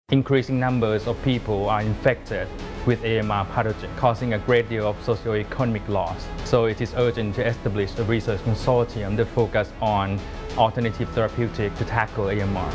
Increasing numbers of people are infected with AMR pathogen, causing a great deal of socioeconomic loss. So it is urgent to establish a research consortium that focus on alternative therapeutics to tackle AMR.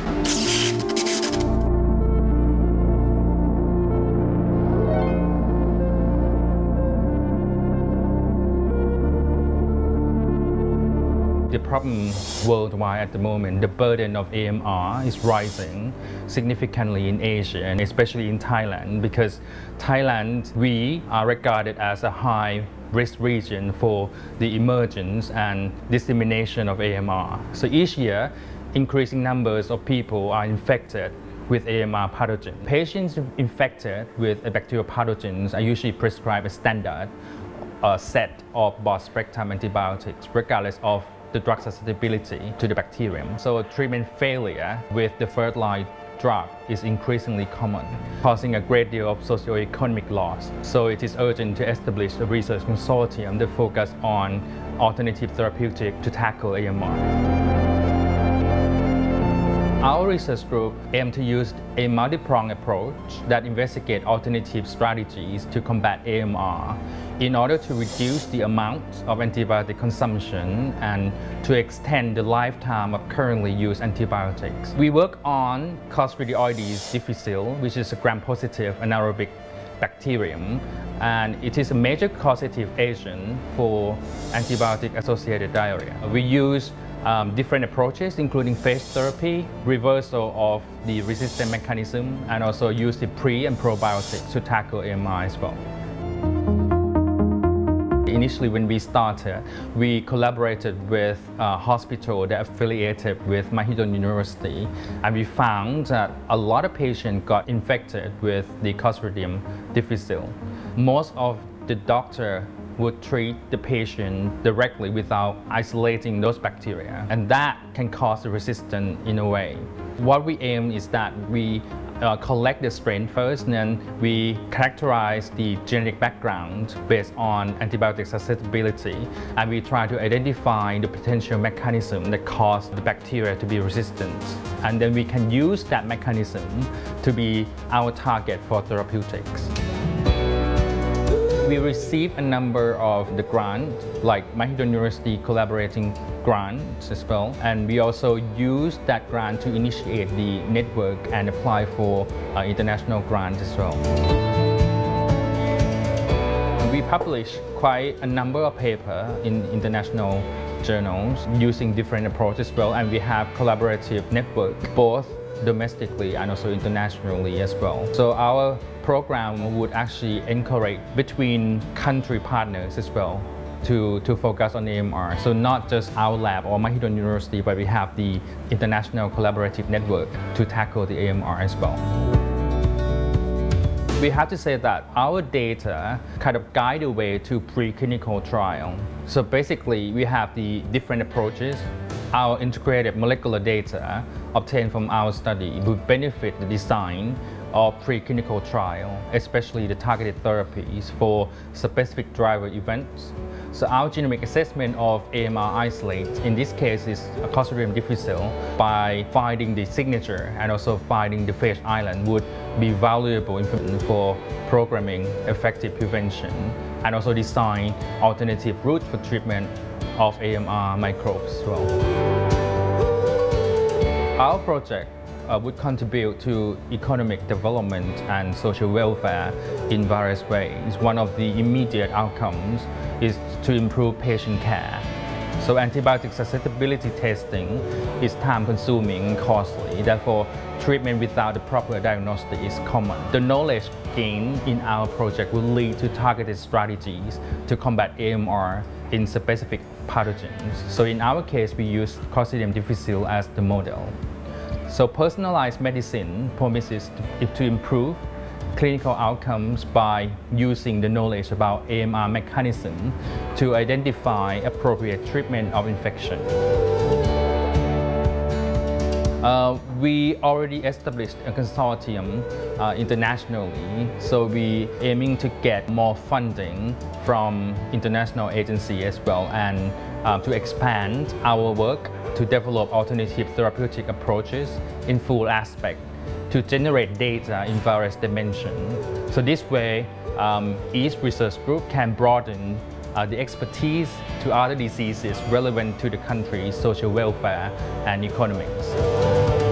The problem worldwide at the moment, the burden of AMR is rising significantly in Asia and especially in Thailand, because Thailand, we are regarded as a high-risk region for the emergence and dissemination of AMR. So each year, increasing numbers of people are infected with AMR pathogen. Patients infected with bacterial pathogens are usually prescribed a standard set of broad-spectrum antibiotics, regardless of the drug susceptibility to the bacterium. So treatment failure with the first-line drug is increasingly common, causing a great deal of socioeconomic loss. So it is urgent to establish a research consortium that focus on alternative therapeutics to tackle AMR. Our research group aims to use a multi-pronged approach that investigates alternative strategies to combat AMR in order to reduce the amount of antibiotic consumption and to extend the lifetime of currently used antibiotics. We work on Clostridioides difficile, which is a gram-positive anaerobic bacterium, and it is a major causative agent for antibiotic-associated diarrhea. We use different approaches, including phage therapy, reversal of the resistant mechanism, and also use the pre- and probiotics to tackle AMR as well. Initially, when we started, we collaborated with a hospital that affiliated with Mahidol University, and we found that a lot of patients got infected with the Clostridium difficile. Most of the doctor would treat the patient directly without isolating those bacteria, and that can cause a resistance in a way. What we aim is that we collect the strain first, and then we characterize the genetic background based on antibiotic susceptibility, and we try to identify the potential mechanism that causes the bacteria to be resistant. And then we can use that mechanism to be our target for therapeutics. We received a number of the grants, like Mahidol University collaborating grants as well, and we also used that grant to initiate the network and apply for international grants as well. We published quite a number of papers in international journals using different approaches as well, and we have collaborative network both domestically and also internationally as well. So our program would actually encourage between country partners as well to focus on AMR. So not just our lab or Mahidol University, but we have the international collaborative network to tackle the AMR as well. We have to say that our data kind of guide the way to preclinical trial. So basically, we have the different approaches. Our integrated molecular data obtained from our study will benefit the design of preclinical trial, especially the targeted therapies for specific driver events. So our genomic assessment of AMR isolate, in this case is Clostridium difficile, by finding the signature and also finding the phage island would be valuable information for programming effective prevention and also design alternative routes for treatment of AMR microbes as well. Our project would contribute to economic development and social welfare in various ways. One of the immediate outcomes is to improve patient care. So antibiotic susceptibility testing is time-consuming and costly. Therefore, treatment without the proper diagnosis is common. The knowledge gained in our project will lead to targeted strategies to combat AMR in specific pathogens. So in our case, we use Clostridium difficile as the model. So personalized medicine promises to improve clinical outcomes by using the knowledge about AMR mechanism to identify appropriate treatment of infection. We already established a consortium internationally, so we aiming to get more funding from international agencies as well, and to expand our work to develop alternative therapeutic approaches in full aspect to generate data in various dimensions. So this way, each research group can broaden the expertise to other diseases relevant to the country's social welfare and economics.